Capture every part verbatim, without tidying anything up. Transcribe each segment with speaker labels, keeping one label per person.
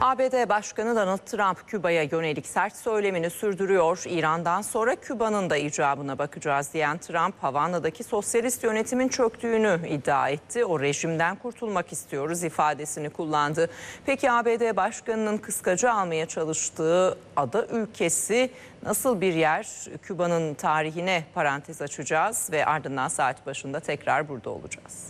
Speaker 1: A B D Başkanı Donald Trump Küba'ya yönelik sert söylemini sürdürüyor. İran'dan sonra Küba'nın da icabına bakacağız diyen Trump, Havana'daki sosyalist yönetimin çöktüğünü iddia etti. O rejimden kurtulmak istiyoruz ifadesini kullandı. Peki A B D Başkanı'nın kıskaca almaya çalıştığı ada ülkesi nasıl bir yer? Küba'nın tarihine parantez açacağız ve ardından saat başında tekrar burada olacağız.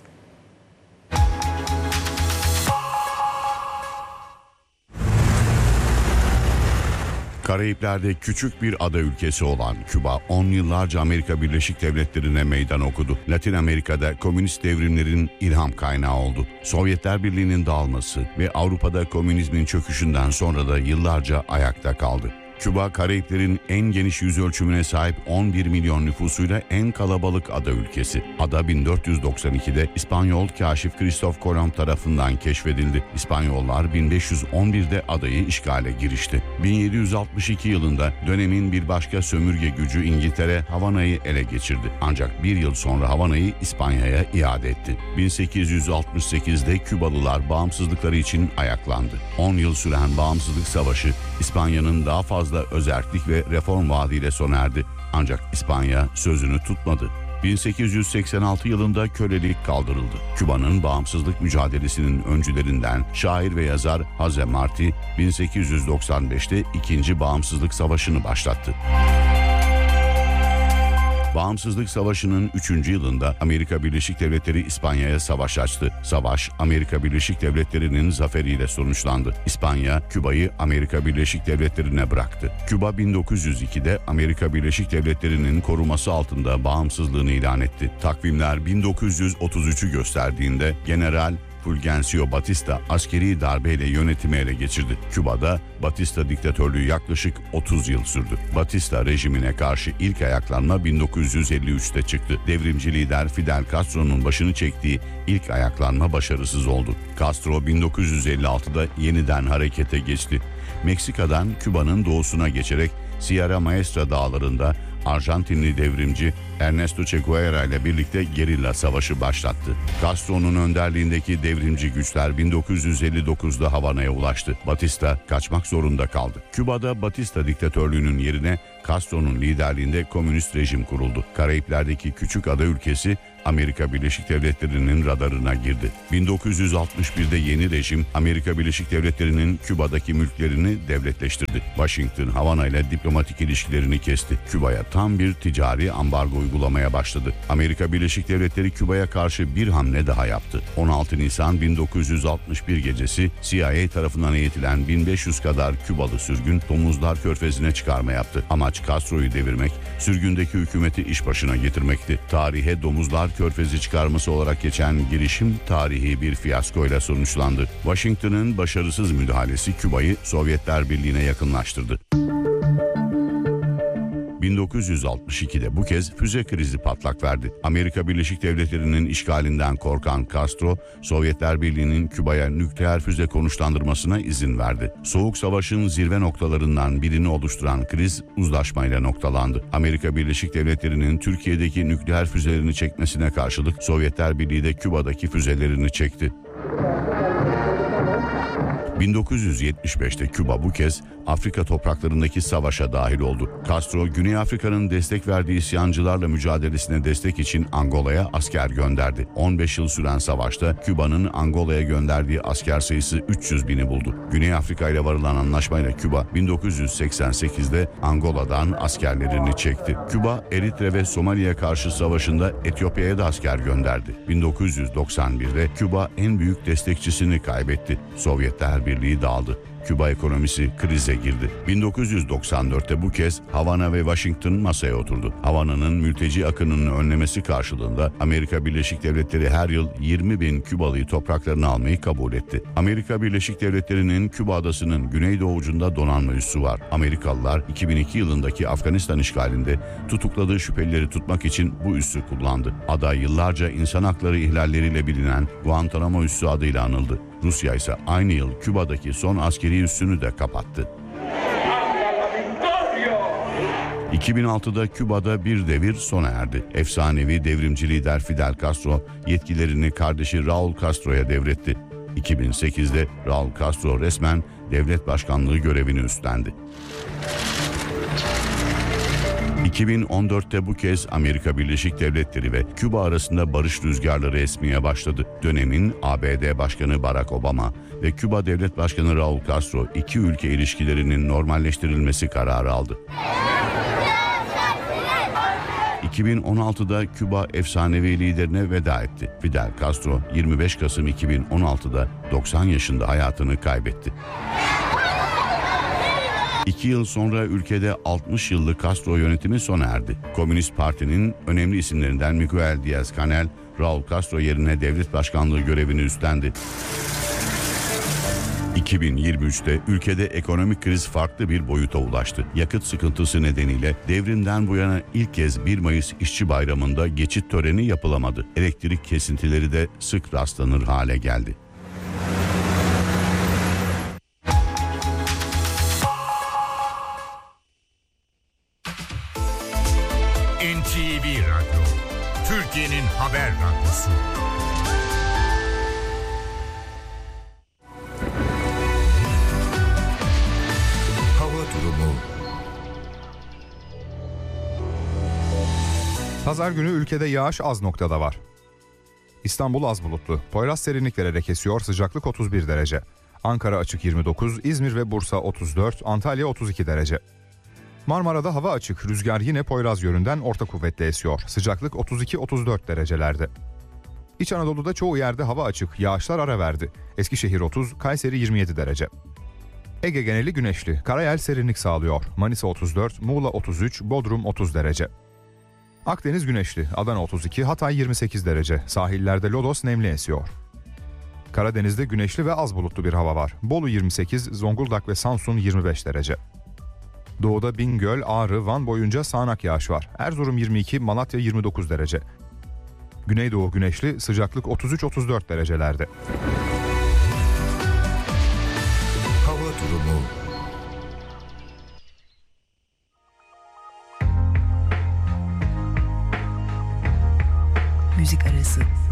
Speaker 2: Karayipler'de küçük bir ada ülkesi olan Küba, on yıllarca Amerika Birleşik Devletleri'ne meydan okudu. Latin Amerika'da komünist devrimlerin ilham kaynağı oldu. Sovyetler Birliği'nin dağılması ve Avrupa'da komünizmin çöküşünden sonra da yıllarca ayakta kaldı. Küba, Karayiplerin en geniş yüz ölçümüne sahip on bir milyon nüfusuyla en kalabalık ada ülkesi. Ada bin dört yüz doksan ikide İspanyol kaşif Christoph Kolomb tarafından keşfedildi. İspanyollar bin beş yüz on birde adayı işgale girişti. bin yedi yüz altmış iki yılında dönemin bir başka sömürge gücü İngiltere Havana'yı ele geçirdi. Ancak bir yıl sonra Havana'yı İspanya'ya iade etti. bin sekiz yüz altmış sekizde Kübalılar bağımsızlıkları için ayaklandı. on yıl süren bağımsızlık savaşı İspanya'nın daha fazla özerklik ve reform vaadiyle sona erdi. Ancak İspanya sözünü tutmadı. bin sekiz yüz seksen altı yılında kölelik kaldırıldı. Küba'nın bağımsızlık mücadelesinin öncülerinden şair ve yazar Jose Marti bin sekiz yüz doksan beşte ikinci Bağımsızlık Savaşı'nı başlattı. Bağımsızlık Savaşı'nın üçüncü yılında Amerika Birleşik Devletleri İspanya'ya savaş açtı. Savaş, Amerika Birleşik Devletleri'nin zaferiyle sonuçlandı. İspanya, Küba'yı Amerika Birleşik Devletleri'ne bıraktı. Küba bin dokuz yüz ikide Amerika Birleşik Devletleri'nin koruması altında bağımsızlığını ilan etti. Takvimler bin dokuz yüz otuz üçü gösterdiğinde General Fulgencio Batista askeri darbeyle yönetimi ele geçirdi. Küba'da Batista diktatörlüğü yaklaşık otuz yıl sürdü. Batista rejimine karşı ilk ayaklanma bin dokuz yüz elli üçte çıktı. Devrimci lider Fidel Castro'nun başını çektiği ilk ayaklanma başarısız oldu. Castro bin dokuz yüz elli altıda yeniden harekete geçti. Meksika'dan Küba'nın doğusuna geçerek Sierra Maestra dağlarında Arjantinli devrimci Ernesto Che Guevara ile birlikte gerilla savaşı başlattı. Castro'nun önderliğindeki devrimci güçler bin dokuz yüz elli dokuzda Havana'ya ulaştı. Batista kaçmak zorunda kaldı. Küba'da Batista diktatörlüğünün yerine Castro'nun liderliğinde komünist rejim kuruldu. Karayipler'deki küçük ada ülkesi Amerika Birleşik Devletleri'nin radarına girdi. bin dokuz yüz altmış birde yeni rejim Amerika Birleşik Devletleri'nin Küba'daki mülklerini devletleştirdi. Washington, Havana ile diplomatik ilişkilerini kesti. Küba'ya tam bir ticari ambargo uygulamaya başladı. Amerika Birleşik Devletleri Küba'ya karşı bir hamle daha yaptı. on altı Nisan bin dokuz yüz altmış bir gecesi C I A tarafından eğitilen bin beş yüz kadar Kübalı sürgün Domuzlar Körfezi'ne çıkarma yaptı. Amaç Castro'yu devirmek, sürgündeki hükümeti iş başına getirmekti. Tarihe Domuzlar Körfezi çıkarması olarak geçen girişim tarihi bir fiyaskoyla sonuçlandı. Washington'ın başarısız müdahalesi Küba'yı Sovyetler Birliği'ne yakınlaştırdı. bin dokuz yüz altmış ikide bu kez füze krizi patlak verdi. Amerika Birleşik Devletleri'nin işgalinden korkan Castro, Sovyetler Birliği'nin Küba'ya nükleer füze konuşlandırmasına izin verdi. Soğuk Savaş'ın zirve noktalarından birini oluşturan kriz uzlaşmayla noktalandı. Amerika Birleşik Devletleri'nin Türkiye'deki nükleer füzelerini çekmesine karşılık Sovyetler Birliği de Küba'daki füzelerini çekti. bin dokuz yüz yetmiş beşte Küba bu kez Afrika topraklarındaki savaşa dahil oldu. Castro, Güney Afrika'nın destek verdiği isyancılarla mücadelesine destek için Angola'ya asker gönderdi. on beş yıl süren savaşta Küba'nın Angola'ya gönderdiği asker sayısı üç yüz bini buldu. Güney Afrika ile varılan anlaşmayla Küba bin dokuz yüz seksen sekizde Angola'dan askerlerini çekti. Küba, Eritre ve Somali'ye karşı savaşında Etiyopya'ya da asker gönderdi. bin dokuz yüz doksan birde Küba en büyük destekçisini kaybetti. Sovyetler Birliği dağıldı. Küba ekonomisi krize girdi. bin dokuz yüz doksan dörtte bu kez Havana ve Washington masaya oturdu. Havana'nın mülteci akınını önlemesi karşılığında Amerika Birleşik Devletleri her yıl yirmi bin Kübalıyı topraklarına almayı kabul etti. Amerika Birleşik Devletleri'nin Küba adasının güneydoğu ucunda donanma üssü var. Amerikalılar iki bin iki yılındaki Afganistan işgalinde tutukladığı şüphelileri tutmak için bu üssü kullandı. Ada yıllarca insan hakları ihlalleriyle bilinen Guantanamo üssü adıyla anıldı. Rusya ise aynı yıl Küba'daki son askeri üssünü de kapattı. iki bin altıda Küba'da bir devir sona erdi. Efsanevi devrimci lider Fidel Castro yetkilerini kardeşi Raul Castro'ya devretti. iki bin sekizde Raul Castro resmen devlet başkanlığı görevini üstlendi. iki bin on dörtte bu kez Amerika Birleşik Devletleri ve Küba arasında barış rüzgarları esmeye başladı. Dönemin A B D Başkanı Barack Obama ve Küba Devlet Başkanı Raul Castro iki ülke ilişkilerinin normalleştirilmesi kararı aldı. iki bin on altıda Küba efsanevi liderine veda etti. Fidel Castro yirmi beş Kasım iki bin on altıda doksan yaşında hayatını kaybetti. İki yıl sonra ülkede altmış yıllık Castro yönetimi sona erdi. Komünist Parti'nin önemli isimlerinden Miguel Díaz-Canel, Raul Castro yerine devlet başkanlığı görevini üstlendi. iki bin yirmi üçte ülkede ekonomik kriz farklı bir boyuta ulaştı. Yakıt sıkıntısı nedeniyle devrimden bu yana ilk kez bir Mayıs İşçi Bayramı'nda geçit töreni yapılamadı. Elektrik kesintileri de sık rastlanır hale geldi.
Speaker 3: N T V Radyo, Türkiye'nin haber radyosu. Hava durumu.
Speaker 4: Pazar günü ülkede yağış az noktada var. İstanbul az bulutlu. Poyraz serinlik vererek esiyor. Sıcaklık otuz bir derece. Ankara açık yirmi dokuz, İzmir ve Bursa otuz dört, Antalya otuz iki derece. Marmara'da hava açık. Rüzgar yine Poyraz yönünden orta kuvvetle esiyor. Sıcaklık otuz iki otuz dört derecelerde. İç Anadolu'da çoğu yerde hava açık. Yağışlar ara verdi. Eskişehir otuz, Kayseri yirmi yedi derece. Ege geneli güneşli. Karayel serinlik sağlıyor. Manisa otuz dört, Muğla otuz üç, Bodrum otuz derece. Akdeniz güneşli. Adana otuz iki, Hatay yirmi sekiz derece. Sahillerde lodos nemli esiyor. Karadeniz'de güneşli ve az bulutlu bir hava var. Bolu yirmi sekiz, Zonguldak ve Samsun yirmi beş derece. Doğuda Bingöl, Ağrı, Van boyunca sağanak yağış var. Erzurum yirmi iki, Malatya yirmi dokuz derece. Güneydoğu güneşli, sıcaklık otuz üç otuz dört derecelerde.
Speaker 3: Hava durumu.
Speaker 5: Müzik arası.